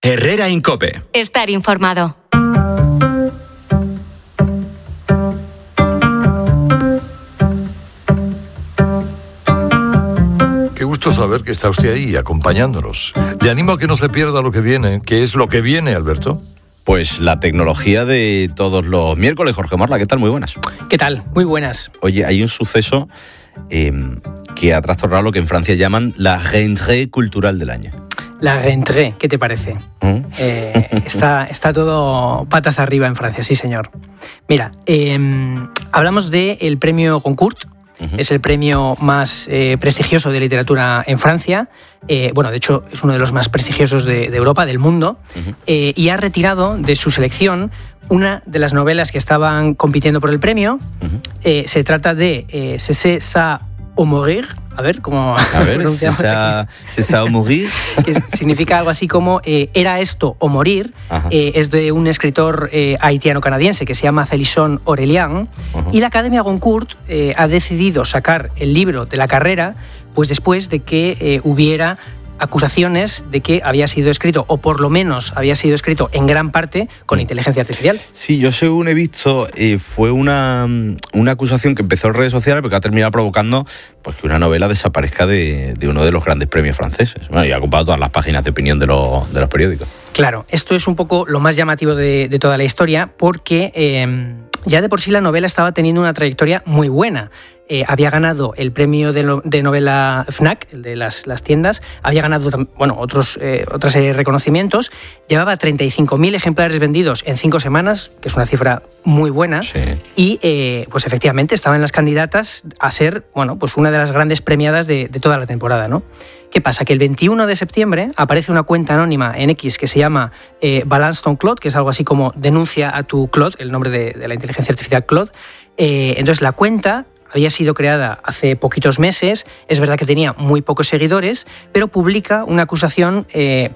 Herrera Incope. Estar informado. Qué gusto saber que está usted ahí acompañándonos. Le animo a que no se pierda lo que viene. ¿Qué es lo que viene, Alberto? Pues la tecnología de todos los miércoles. Jorge Morla, ¿qué tal? Muy buenas. ¿Qué tal? Muy buenas. Oye, hay un suceso que ha trastornado lo que en Francia llaman la rentrée cultural del año. La rentrée, ¿qué te parece? Está todo patas arriba en Francia, sí señor. Mira, hablamos del premio Goncourt. Es el premio más prestigioso de literatura en Francia. Bueno, de hecho, es uno de los más prestigiosos de Europa, del mundo. Y ha retirado de su selección una de las novelas que estaban compitiendo por el premio. Se trata de C'est ça ou mourir. A ver, ¿cómo pronunciamos? C'est ça ou mourir. Que significa algo así como Era esto o morir. Es de un escritor haitiano-canadiense que se llama Célisson Aurelian. Y la Academia Goncourt ha decidido sacar el libro de la carrera pues después de que hubiera acusaciones de que había sido escrito, o por lo menos había sido escrito en gran parte con inteligencia artificial. Sí, yo según he visto, fue una acusación que empezó en redes sociales, pero que ha terminado provocando pues, que una novela desaparezca de uno de los grandes premios franceses. Bueno, y ha ocupado todas las páginas de opinión de los periódicos. Claro, esto es un poco lo más llamativo de toda la historia, porque ya de por sí la novela estaba teniendo una trayectoria muy buena. Había ganado el premio de novela FNAC, el de las tiendas, había ganado otra serie de reconocimientos, llevaba 35.000 ejemplares vendidos en 5 semanas, que es una cifra muy buena, sí. Y pues efectivamente estaba en las candidatas a ser pues una de las grandes premiadas de toda la temporada, ¿no? ¿Qué pasa? Que el 21 de septiembre aparece una cuenta anónima en X que se llama Balance ton Claude, que es algo así como denuncia a tu Claude, el nombre de la inteligencia artificial Claude. Entonces la cuenta había sido creada hace poquitos meses, es verdad que tenía muy pocos seguidores, pero publica una acusación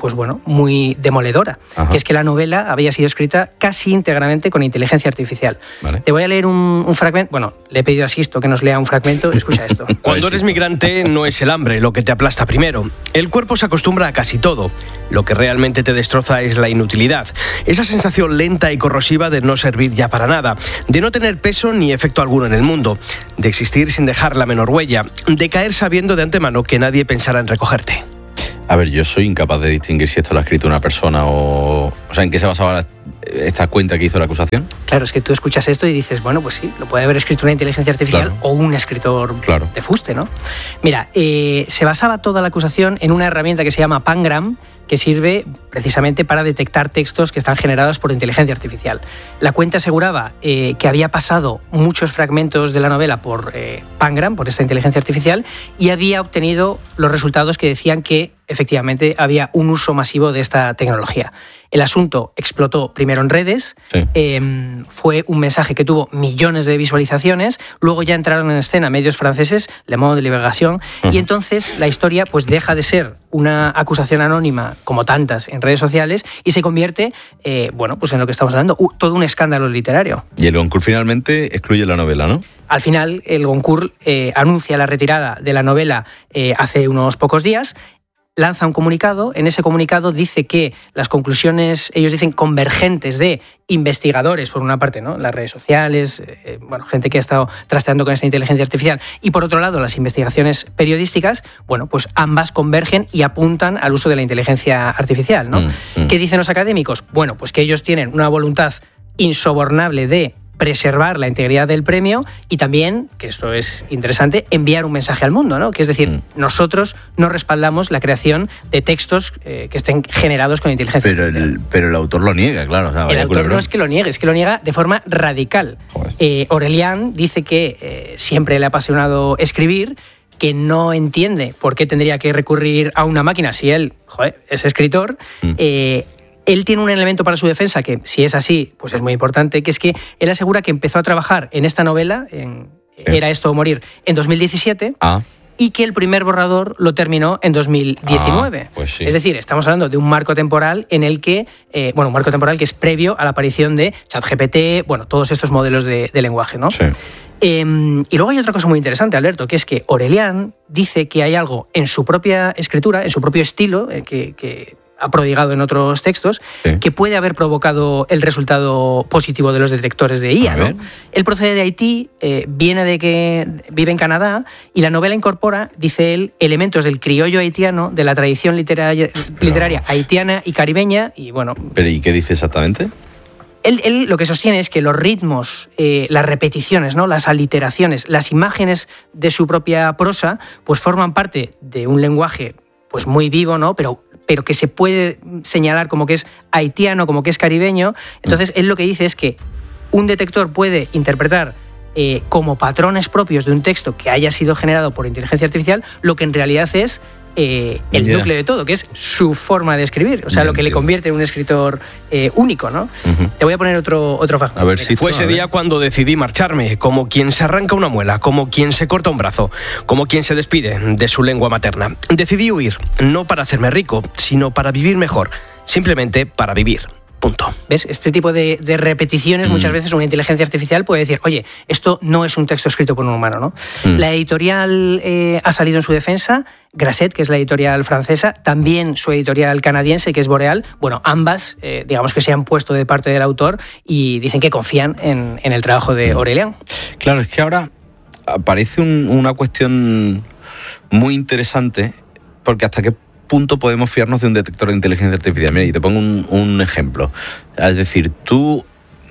muy demoledora, que es que la novela había sido escrita casi íntegramente con inteligencia artificial. Vale. Te voy a leer un fragmento, le he pedido a Sisto que nos lea un fragmento, escucha esto. Cuando eres migrante no es el hambre lo que te aplasta primero, el cuerpo se acostumbra a casi todo, lo que realmente te destroza es la inutilidad, esa sensación lenta y corrosiva de no servir ya para nada, de no tener peso ni efecto alguno en el mundo, de existir sin dejar la menor huella, de caer sabiendo de antemano que nadie pensará en recogerte. A ver, yo soy incapaz de distinguir si esto lo ha escrito una persona o sea, ¿en qué se basaba esta cuenta que hizo la acusación? Claro, es que tú escuchas esto y dices, pues sí, lo puede haber escrito una inteligencia artificial o un escritor de fuste, ¿no? Mira, se basaba toda la acusación en una herramienta que se llama Pangram, que sirve precisamente para detectar textos que están generados por inteligencia artificial. La cuenta aseguraba que había pasado muchos fragmentos de la novela por Pangram, por esta inteligencia artificial, y había obtenido los resultados que decían que efectivamente había un uso masivo de esta tecnología. El asunto explotó primero en redes, fue un mensaje que tuvo millones de visualizaciones, luego ya entraron en escena medios franceses, Le Monde, Libération, y entonces la historia pues deja de ser una acusación anónima como tantas en redes sociales y se convierte pues en lo que estamos hablando, todo un escándalo literario. Y el Goncourt finalmente excluye la novela, ¿no? Al final el Goncourt anuncia la retirada de la novela hace unos pocos días, lanza un comunicado. En ese comunicado dice que las conclusiones, ellos dicen convergentes de investigadores, por una parte, ¿no? Las redes sociales, gente que ha estado trasteando con esta inteligencia artificial, y por otro lado las investigaciones periodísticas, pues ambas convergen y apuntan al uso de la inteligencia artificial, ¿no? ¿Qué dicen los académicos? Pues que ellos tienen una voluntad insobornable de preservar la integridad del premio y también, que esto es interesante, enviar un mensaje al mundo, ¿no? Que es decir, nosotros no respaldamos la creación de textos que estén generados con inteligencia artificial. Pero el autor lo niega, claro. O sea, el autor no es que lo niegue, es que lo niega de forma radical. Aurelian dice que siempre le ha apasionado escribir, que no entiende por qué tendría que recurrir a una máquina si él es escritor. Él tiene un elemento para su defensa que, si es así, pues es muy importante, que es que él asegura que empezó a trabajar en esta novela, Era esto o morir, en 2017, y que el primer borrador lo terminó en 2019. Pues sí. Es decir, estamos hablando de un marco temporal en el que, un marco temporal que es previo a la aparición de ChatGPT, todos estos modelos de lenguaje, ¿no? Sí. Y luego hay otra cosa muy interesante, Alberto, que es que Aurelian dice que hay algo en su propia escritura, en su propio estilo, que ha prodigado en otros textos, que puede haber provocado el resultado positivo de los detectores de IA, ¿no? Él procede de Haití, viene de que vive en Canadá, y la novela incorpora, dice él, elementos del criollo haitiano, de la tradición literaria haitiana y caribeña, y bueno... ¿Pero y qué dice exactamente? Él lo que sostiene es que los ritmos, las repeticiones, ¿no? Las aliteraciones, las imágenes de su propia prosa, pues forman parte de un lenguaje pues muy vivo, ¿no? Pero que se puede señalar como que es haitiano, como que es caribeño. Entonces, él lo que dice es que un detector puede interpretar como patrones propios de un texto que haya sido generado por inteligencia artificial, lo que en realidad es el núcleo de todo, que es su forma de escribir, o sea, lo que le convierte en un escritor único, ¿no? Te voy a poner otro fragmento. A ver si fue ese día cuando decidí marcharme, como quien se arranca una muela, como quien se corta un brazo, como quien se despide de su lengua materna. Decidí huir, no para hacerme rico, sino para vivir mejor, simplemente para vivir. Punto. ¿Ves? Este tipo de repeticiones, muchas veces una inteligencia artificial puede decir, oye, esto no es un texto escrito por un humano, ¿no? La editorial ha salido en su defensa, Grasset, que es la editorial francesa, también su editorial canadiense, que es Boreal. Bueno, ambas, digamos que se han puesto de parte del autor y dicen que confían en el trabajo de Aurélien. Claro, es que ahora aparece una cuestión muy interesante, porque hasta qué punto podemos fiarnos de un detector de inteligencia artificial. Mira, y te pongo un ejemplo. Es decir, tú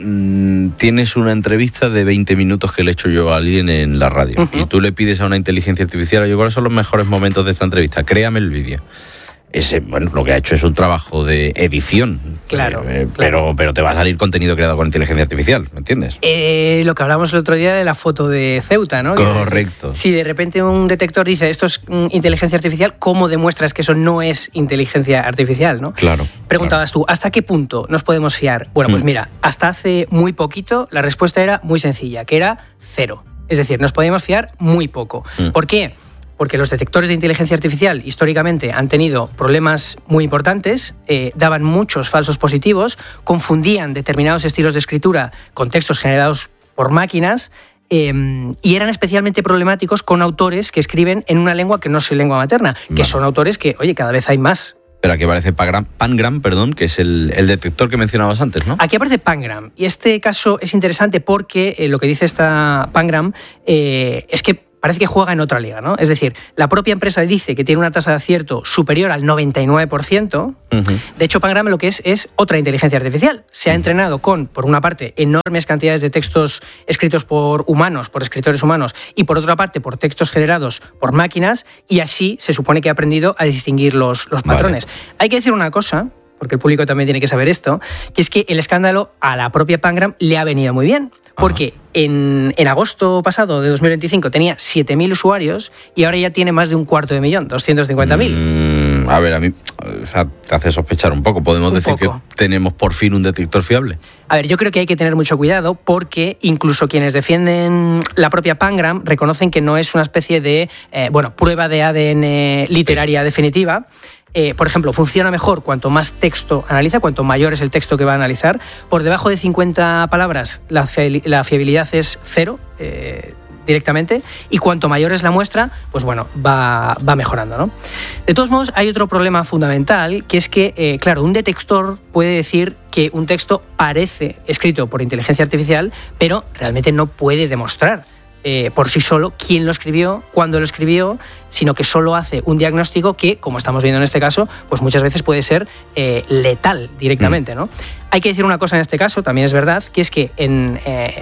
tienes una entrevista de 20 minutos que le he hecho yo a alguien en la radio, y tú le pides a una inteligencia artificial, oye, ¿cuáles son los mejores momentos de esta entrevista? Créame el vídeo. Ese, bueno, lo que ha hecho es un trabajo de edición. Claro, pero te va a salir contenido creado con inteligencia artificial, ¿me entiendes? Lo que hablamos el otro día de la foto de Ceuta, ¿no? Correcto. Si de repente un detector dice esto es inteligencia artificial, ¿cómo demuestras que eso no es inteligencia artificial, no? Claro. Preguntabas tú, ¿hasta qué punto nos podemos fiar? Bueno, pues mira, hasta hace muy poquito la respuesta era muy sencilla, que era 0. Es decir, nos podíamos fiar muy poco. ¿Por qué? Porque los detectores de inteligencia artificial históricamente han tenido problemas muy importantes, daban muchos falsos positivos, confundían determinados estilos de escritura con textos generados por máquinas, y eran especialmente problemáticos con autores que escriben en una lengua que no es su lengua materna, que son autores que, oye, cada vez hay más. Pero aquí aparece Pangram, que es el detector que mencionabas antes, ¿no? Aquí aparece Pangram, y este caso es interesante porque lo que dice esta Pangram es que parece que juega en otra liga, ¿no? Es decir, la propia empresa dice que tiene una tasa de acierto superior al 99%. De hecho, Pangram lo que es otra inteligencia artificial. Se ha entrenado con, por una parte, enormes cantidades de textos escritos por humanos, por escritores humanos, y por otra parte, por textos generados por máquinas, y así se supone que ha aprendido a distinguir los patrones. Vale. Hay que decir una cosa, porque el público también tiene que saber esto, que es que el escándalo a la propia Pangram le ha venido muy bien. Porque en agosto pasado de 2025 tenía 7.000 usuarios y ahora ya tiene más de 250.000, 250.000. A ver, a mí, o sea, te hace sospechar un poco. ¿Podemos decir que tenemos por fin un detector fiable? A ver, yo creo que hay que tener mucho cuidado porque incluso quienes defienden la propia Pangram reconocen que no es una especie de prueba de ADN literaria definitiva. Por ejemplo, funciona mejor cuanto más texto analiza, cuanto mayor es el texto que va a analizar. Por debajo de 50 palabras la fiabilidad es 0 directamente, y cuanto mayor es la muestra, pues bueno, va mejorando, ¿no? De todos modos, hay otro problema fundamental, que es que, claro, un detector puede decir que un texto parece escrito por inteligencia artificial, pero realmente no puede demostrar por sí solo quién lo escribió, cuándo lo escribió, sino que solo hace un diagnóstico que, como estamos viendo en este caso, pues muchas veces puede ser letal directamente, ¿no? Hay que decir una cosa en este caso, también es verdad, que es que en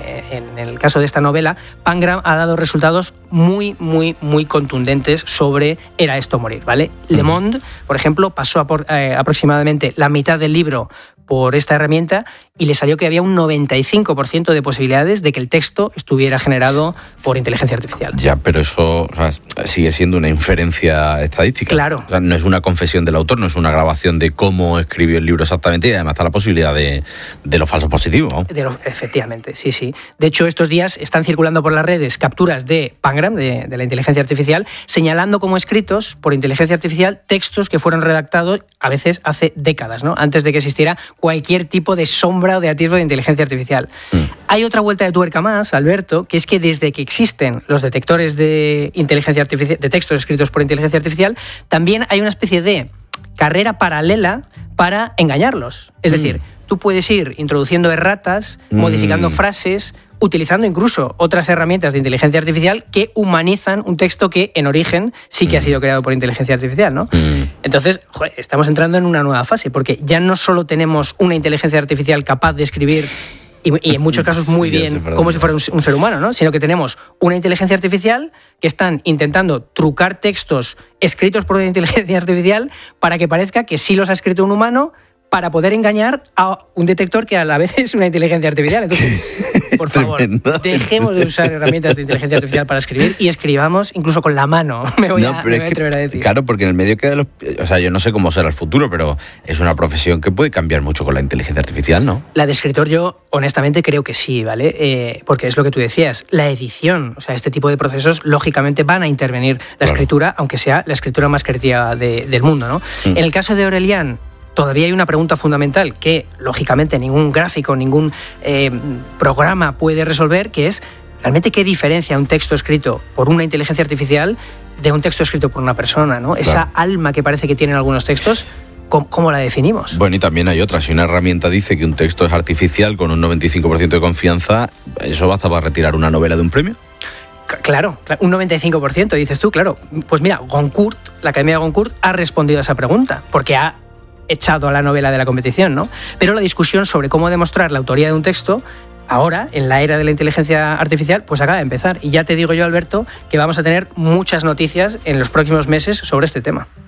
el caso de esta novela, Pangram ha dado resultados muy, muy, muy contundentes sobre Era esto morir, ¿vale? Le Monde, por ejemplo, pasó aproximadamente la mitad del libro por esta herramienta y le salió que había un 95% de posibilidades de que el texto estuviera generado por inteligencia artificial. Ya, pero eso, o sea, sigue siendo una inferencia estadística. Claro. O sea, no es una confesión del autor, no es una grabación de cómo escribió el libro exactamente, y además está la posibilidad de los falsos positivos, ¿no? Efectivamente, sí. De hecho, estos días están circulando por las redes capturas de Pangram, de la inteligencia artificial, señalando como escritos por inteligencia artificial textos que fueron redactados a veces hace décadas, ¿no? Antes de que existiera cualquier tipo de sombra o de atisbo de inteligencia artificial. Hay otra vuelta de tuerca más, Alberto, que es que desde que existen los detectores de inteligencia artificial, de textos escritos por inteligencia artificial, también hay una especie de carrera paralela para engañarlos. Es decir, tú puedes ir introduciendo erratas, modificando frases, utilizando incluso otras herramientas de inteligencia artificial que humanizan un texto que en origen sí que ha sido creado por inteligencia artificial, ¿no? Entonces, estamos entrando en una nueva fase, porque ya no solo tenemos una inteligencia artificial capaz de escribir y en muchos casos muy bien, como si fuera un ser humano, ¿no? Sino que tenemos una inteligencia artificial que están intentando trucar textos escritos por una inteligencia artificial para que parezca que sí los ha escrito un humano, para poder engañar a un detector que a la vez es una inteligencia artificial. Entonces, por favor, dejemos de usar herramientas de inteligencia artificial para escribir y escribamos incluso con la mano. Me voy a atrever a decir. Claro, porque en el medio queda o sea, yo no sé cómo será el futuro, pero es una profesión que puede cambiar mucho con la inteligencia artificial, ¿no? La de escritor yo, honestamente, creo que sí, ¿vale? Porque es lo que tú decías, la edición, o sea, este tipo de procesos, lógicamente van a intervenir la escritura, aunque sea la escritura más creativa del mundo, ¿no? En el caso de Aurelian, todavía hay una pregunta fundamental que, lógicamente, ningún gráfico, ningún programa puede resolver, que es realmente qué diferencia un texto escrito por una inteligencia artificial de un texto escrito por una persona, ¿no? Claro. Esa alma que parece que tienen algunos textos, ¿cómo la definimos? Bueno, y también hay otra. Si una herramienta dice que un texto es artificial con un 95% de confianza, ¿eso basta para retirar una novela de un premio? Claro, un 95%, dices tú, claro. Pues mira, Goncourt, la Academia de Goncourt, ha respondido a esa pregunta, porque ha echado a la novela de la competición, ¿no? Pero la discusión sobre cómo demostrar la autoría de un texto, ahora, en la era de la inteligencia artificial, pues acaba de empezar. Y ya te digo yo, Alberto, que vamos a tener muchas noticias en los próximos meses sobre este tema.